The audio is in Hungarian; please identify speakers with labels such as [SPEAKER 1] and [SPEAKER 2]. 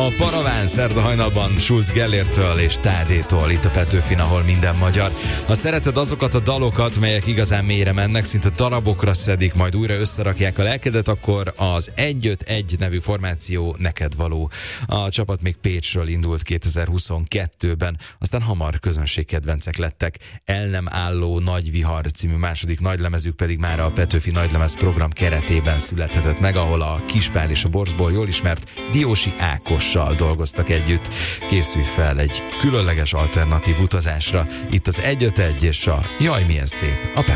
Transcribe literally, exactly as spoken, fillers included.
[SPEAKER 1] a Paraván szerda hajnalban Schulz Gellértől és Tádétól itt a Petőfin, ahol minden magyar. Ha szereted azokat a dalokat, melyek igazán mélyre mennek, szinte darabokra szedik, majd újra összerakják a lelkedet, akkor az egy öt egy nevű formáció neked való. A csapat még Pécsről indult kétezer-huszonkettőben, aztán hamar közönségkedvencek lettek. El nem álló Nagy Vihar című második nagylemezük pedig már a Petőfi Nagylemez program keretében születhetett meg, ahol a Kispál és a Borzból jól ismert Diósi Ákossal dolgoztak együtt. Készülj fel egy különleges alternatív utazásra. Itt az egy öt egy és a Jaj, milyen szép a Petőfi.